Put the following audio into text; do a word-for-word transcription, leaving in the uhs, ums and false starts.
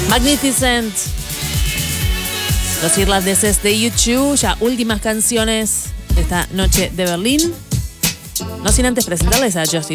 Magnificent. Los irlandeses de U dos, ya últimas canciones de esta noche de Berlín. No sin antes presentarles a Justin